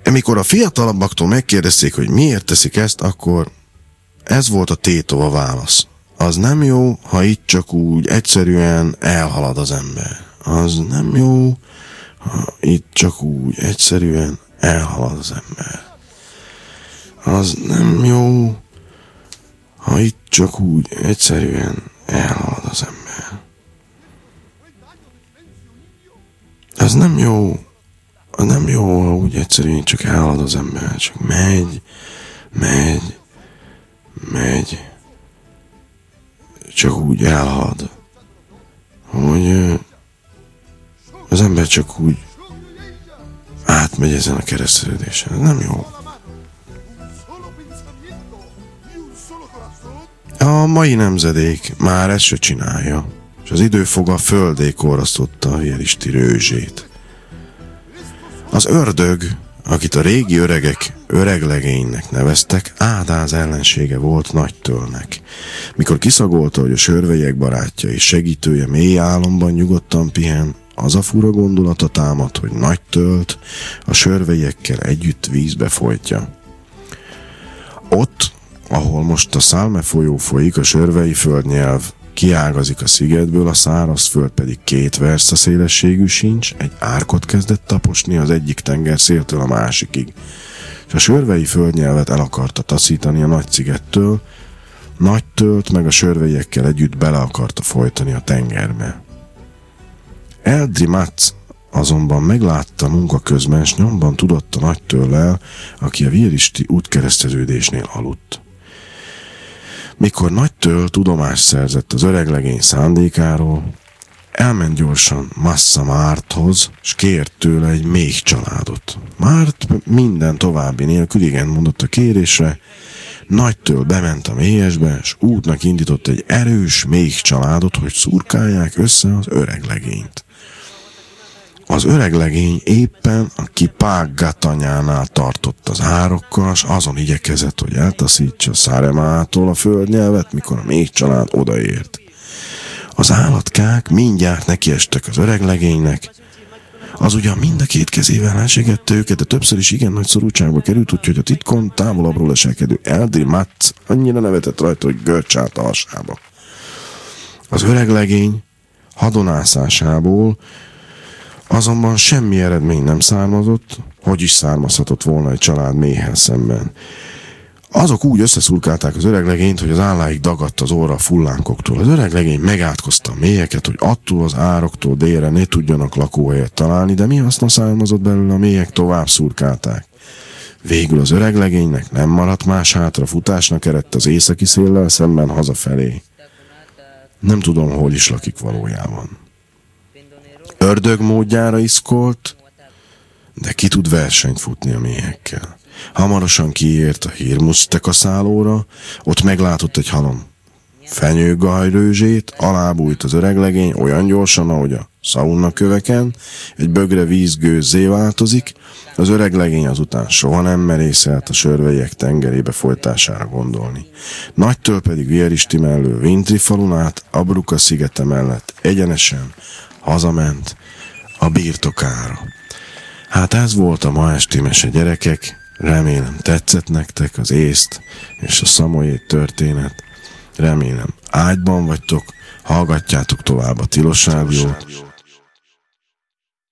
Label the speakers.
Speaker 1: Amikor a fiatalabbaktól megkérdezték, hogy miért teszik ezt, akkor ez volt a tétova válasz. Az nem jó, ha itt csak úgy egyszerűen elhalad az ember. Az nem jó, ha itt csak úgy egyszerűen elhalad az ember. Az nem jó, ha itt csak úgy egyszerűen elhalad az ember. Az nem jó, ha úgy egyszerűen csak elhalad az ember. Csak megy, csak úgy elhalad, hogy az ember csak úgy átmegy ezen a kereszteződésen. Ez nem jó. A mai nemzedék már ezt se csinálja, és az időfoga földé korasztotta a vieristi rőzsét. Az ördög, akit a régi öregek öreglegénynek neveztek, Ádáz ellensége volt Nagytölnek. Mikor kiszagolta, hogy a sörvelyek barátja és segítője mély álomban nyugodtan pihen, az a fura gondolata támad, hogy Nagytölt a sörvelyekkel együtt vízbe folytja. Ott, ahol most a Szálme folyó folyik, a sörvei földnyelv kiágazik a szigetből, a szárazföld pedig 2 versta szélességű sincs, egy árkot kezdett taposni az egyik tengerszéltől a másikig, és a sörvei földnyelvet el akarta taszítani a Nagy-szigettől, Nagytölt meg a sörveiekkel együtt bele akarta folytani a tengerbe. Eldrimac azonban meglátta munka közben, s nyomban tudott a Nagytöllel, aki a vieristi útkereszteződésnél aludt. Mikor Nagytöl tudomást szerzett az öreglegény szándékáról, elment gyorsan Massa Márthoz, s kért tőle egy méh családot. Márt minden további nélkül igen mondott a kérésre, Nagytöl bement a mélyesbe, s útnak indított egy erős méh családot, hogy szurkálják össze az öreglegényt. Az öreglegény éppen a Kipággatanyánál tartott az árokkal, s azon igyekezett, hogy eltaszítsa Száremától a földnyelvet, mikor a méh család odaért. Az állatkák mindjárt nekiestek az öreglegénynek. Az ugyan mind a 2 kezével elsegette őket, de többször is igen nagy szorultságba került, úgyhogy a titkon távolabbról leselkedő Eldrimac annyira nevetett rajta, hogy görcs állt a hasába. Az öreglegény hadonászásából azonban semmi eredmény nem származott, hogy is származhatott volna egy család méhel szemben. Azok úgy összeszurkálták az öreglegényt, hogy az álláig dagadt az orra a fullánkoktól. Az öreglegény megátkozta a méheket, hogy attól az ároktól délre ne tudjanak lakóhelyet találni, de mi haszna származott belőle, a méhek tovább szurkálták. Végül az öreglegénynek nem maradt más hátra, futásnak eredt az északi széllel szemben hazafelé. Nem tudom, hol is lakik valójában. Ördög módjára iszkolt, de ki tud versenyt futni a méhekkel. Hamarosan kiért a Hirmusztekaszálóra, ott meglátott egy halom fenyőgajrőzsét, alábújt az öreglegény olyan gyorsan, ahogy a szauna köveken, egy bögre vízgőzzé változik, az öreglegény azután soha nem merészelt a sörvelyek tengerébe folytására gondolni. Nagytöl pedig vieristi mellől Vintri falun át, Abruka szigete mellett egyenesen hazament a birtokára. Hát ez volt a ma esti mese, gyerekek. Remélem tetszett nektek az észt és a szamoyéd történet. Remélem ágyban vagytok, hallgatjátok tovább a Tilos Rádiót.